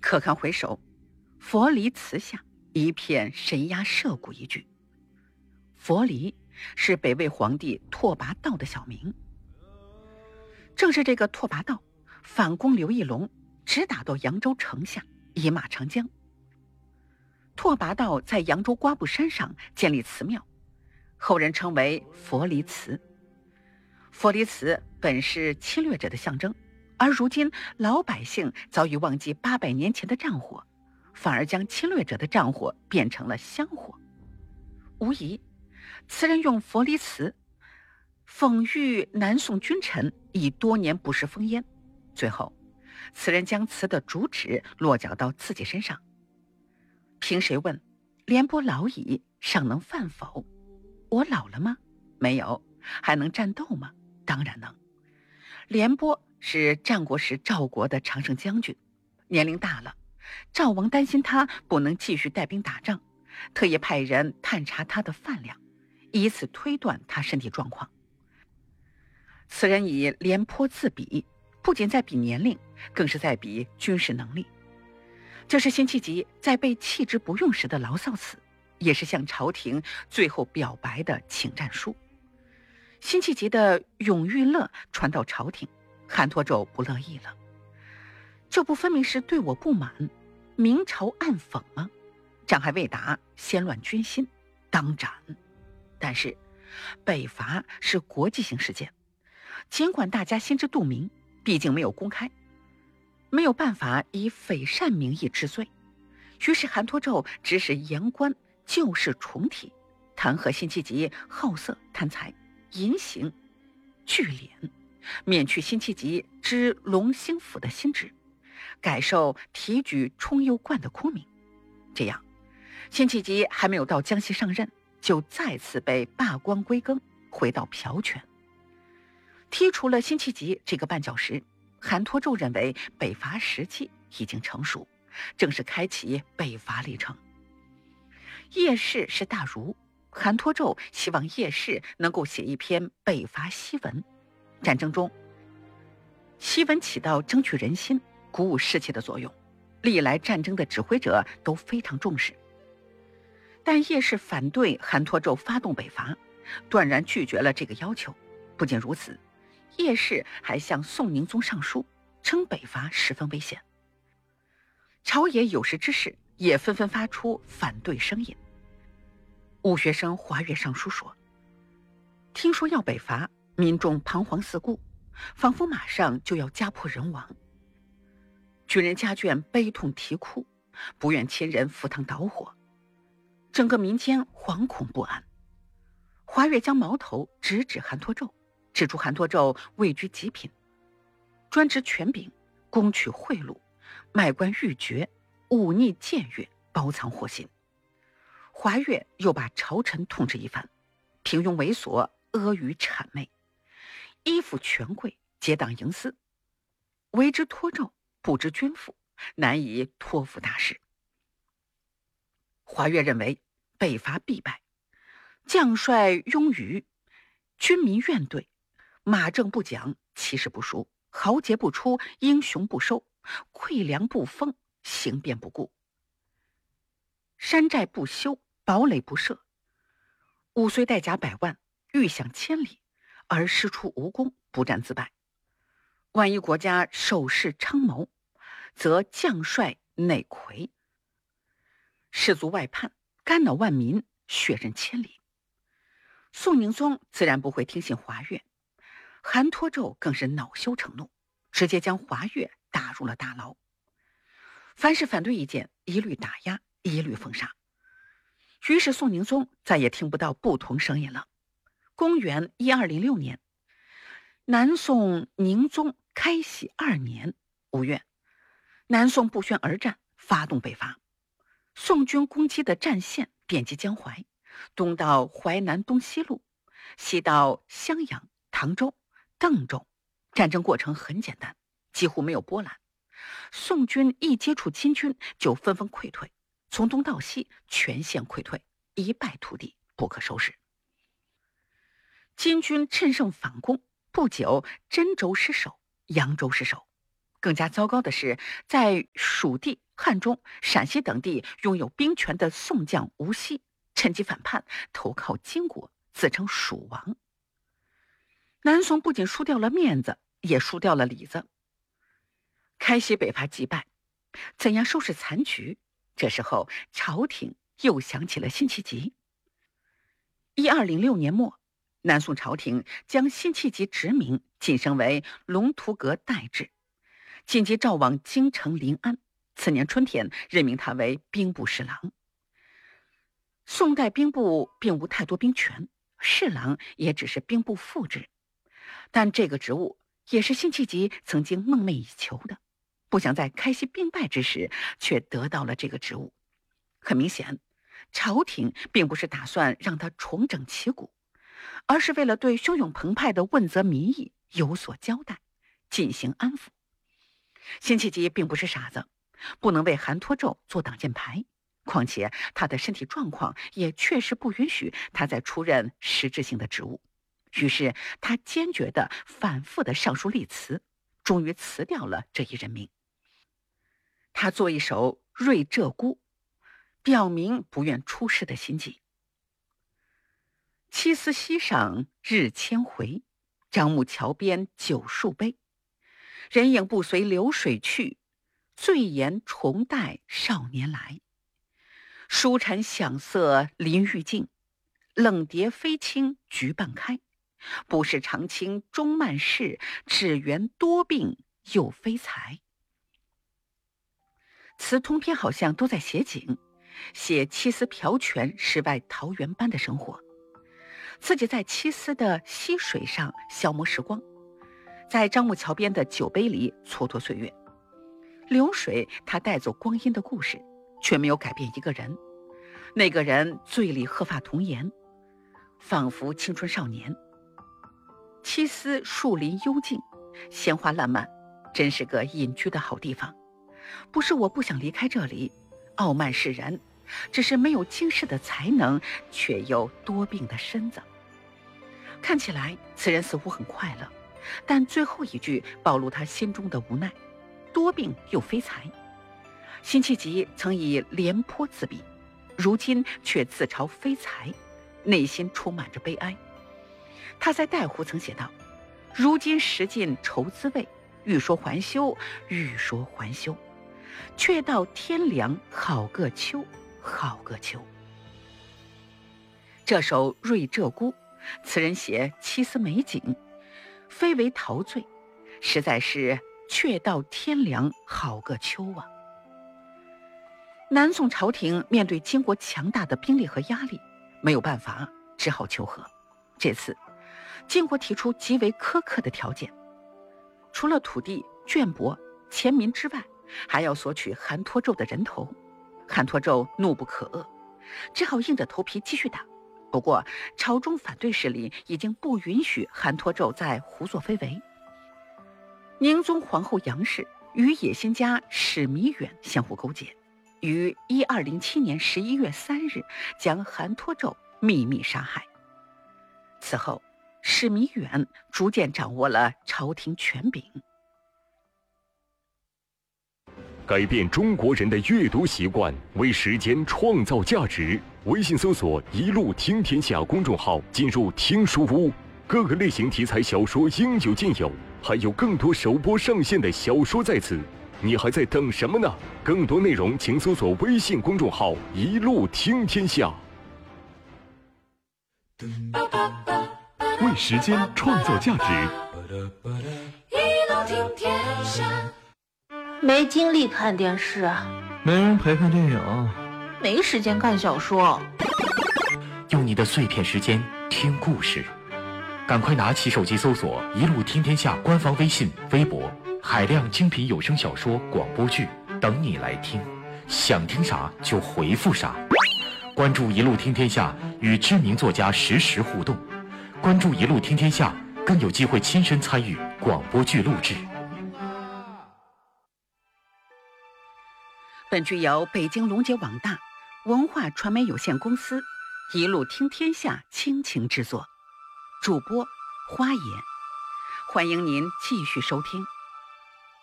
可看回首，佛离祠下一片神鸦社鼓一句。佛离是北魏皇帝拓跋道的小名。正是这个拓跋道反攻刘义隆，直打到扬州城下，一马长江。拓跋道在扬州瓜布山上建立祠庙，后人称为佛离祠。佛离祠本是侵略者的象征，而如今老百姓早已忘记800年前的战火，反而将侵略者的战火变成了香火。无疑，词人用佛离祠讽喻南宋君臣已多年不食烽烟，最后词人将词的主旨落脚到自己身上。凭谁问，廉颇老矣，尚能饭否？我老了吗？没有。还能战斗吗？当然能。廉颇是战国时赵国的常胜将军，年龄大了，赵王担心他不能继续带兵打仗，特意派人探查他的饭量，以此推断他身体状况。此人以廉颇自比，不仅在比年龄，更是在比军事能力。这是辛弃疾在被弃之不用时的牢骚词，也是向朝廷最后表白的请战书。辛弃疾的永遇乐传到朝廷，韩托胄不乐意了。这不分明是对我不满，明朝暗讽吗？仗还未达，先乱军心，当斩。但是北伐是国际性事件，尽管大家心知肚明，毕竟没有公开，没有办法以匪善名义治罪。于是韩托胄指使言官旧事重提，弹劾辛弃疾好色贪财，淫行聚敛，免去辛弃疾之隆兴府的新职，改授提举充右观的空名。这样，辛弃疾还没有到江西上任，就再次被罢官归耕，回到朴泉。剔除了辛弃疾这个绊脚石，韩托胄认为北伐时机已经成熟，正是开启北伐历程。叶氏是大儒，韩托胄希望叶氏能够写一篇北伐檄文。战争中，檄文起到争取人心、鼓舞士气的作用，历来战争的指挥者都非常重视。但叶氏反对韩托胄发动北伐，断然拒绝了这个要求。不仅如此，叶氏还向宋宁宗上书，称北伐十分危险。朝野有识之士也纷纷发出反对声音。武学生华岳上书说，听说要北伐，民众彷徨四顾，仿佛马上就要家破人亡。军人家眷悲痛啼哭，不愿亲人赴汤蹈火，整个民间惶恐不安。华岳将矛头直指韩托胄，指出韩托胄位居极品，专职权柄，攻取贿赂，卖官鬻爵，忤逆僭越，包藏祸心。华岳又把朝臣痛斥一番，平庸猥琐，阿谀谄媚，依附权贵，结党营私，为之托胄，不知君父，难以托付大事。华岳认为北伐必败，将帅庸愚，军民怨怼，马政不讲，骑士不熟，豪杰不出，英雄不收，溃粮不丰，行变不顾，山寨不修，堡垒不设，武虽带甲100万，欲享千里，而师出无功，不战自败。万一国家守势昌谋，则将帅内魁，士卒外叛，干扰万民，血刃千里。宋宁宗自然不会听信华岳，韩托胄更是恼羞成怒，直接将华岳打入了大牢。凡是反对意见，一律打压，一律封杀。于是宋宁宗再也听不到不同声音了。公元1206年，南宋宁宗开禧2年5月，南宋不宣而战，发动北伐。宋军攻击的战线遍及江淮，东到淮南东西路，西到襄阳、唐州、邓州。战争过程很简单，几乎没有波澜。宋军一接触金军就纷纷溃退，从东到西全线溃退，一败涂地，不可收拾。金军趁胜反攻，不久真州失守，扬州失守。 更加糟糕的是，在蜀地、汉中、陕西等地拥有兵权的宋将吴锡趁机反叛，投靠金国，自称蜀王。南宋不仅输掉了面子，也输掉了里子。开西北伐击败，怎样收拾残局？这时候朝廷又想起了辛弃疾。1206年末，南宋朝廷将辛弃疾职名晋升为龙图阁代制，紧急召往京城临安。次年春天，任命他为兵部侍郎。宋代兵部并无太多兵权，侍郎也只是兵部副职，但这个职务也是辛弃疾曾经梦寐以求的，不想在开西兵败之时却得到了这个职务。很明显，朝廷并不是打算让他重整旗鼓，而是为了对汹涌澎湃的问责民意有所交代，进行安抚。辛弃疾并不是傻子，不能为韩托胄做挡箭牌，况且他的身体状况也确实不允许他再出任实质性的职务。于是他坚决地反复地上书立辞，终于辞掉了这一任命。他作一首《瑞鹧鸪》，表明不愿出师的心迹。七思溪上日千回，樟木桥边酒数杯。人影不随流水去，醉颜重待少年来。书蝉响瑟林愈静，冷蝶飞青菊半开。不是长青终慢逝，只缘多病又非才。词通篇好像都在写景，写七思瓢泉世外桃源般的生活，自己在七思的溪水上消磨时光，在樟木桥边的酒杯里蹉跎岁月。流水它带走光阴的故事，却没有改变一个人。那个人醉里鹤发童颜，仿佛青春少年。七思树林幽静，鲜花烂漫，真是个隐居的好地方。不是我不想离开这里，傲慢是人，只是没有经世的才能，却又多病的身子。看起来此人似乎很快乐，但最后一句暴露他心中的无奈，多病又非才。辛弃疾曾以廉颇自比，如今却自嘲非才，内心充满着悲哀。他在带湖曾写道：如今识尽愁滋味，欲说还休，欲说还休，却道天凉好个秋，好个秋。这首《瑞鹧鸪》，词人写七思美景，非为陶醉，实在是却道天凉好个秋啊。南宋朝廷面对金国强大的兵力和压力，没有办法，只好求和。这次金国提出极为苛刻的条件，除了土地、绢帛、钱民之外，还要索取韩托胄的人头。韩托胄怒不可遏，只好硬着头皮继续打。不过朝中反对势力已经不允许韩托胄再胡作非为。宁宗皇后杨氏与野心家史弥远相互勾结，于1207年11月3日将韩托胄秘密杀害。此后史弥远逐渐掌握了朝廷权柄。 改变中国人的阅读习惯，为时间创造价值。微信搜索“一路听天下”公众号，进入听书屋，各个类型题材小说应有尽有，还有更多首播上线的小说在此，你还在等什么呢？更多内容请搜索微信公众号“一路听天下”。为时间创造价值， 一路听天下。没精力看电视， 没人陪看电影， 没时间看小说。 用你的碎片时间听故事，赶快拿起手机搜索“一路听天下”官方微信、微博，海量精品有声小说、广播剧等你来听，想听啥就回复啥。关注“一路听天下”，与知名作家实时互动。关注“一路听天下”，更有机会亲身参与广播剧录制。 本剧由北京龙杰网大文化传媒有限公司一路听天下倾情制作，主播花野，欢迎您继续收听。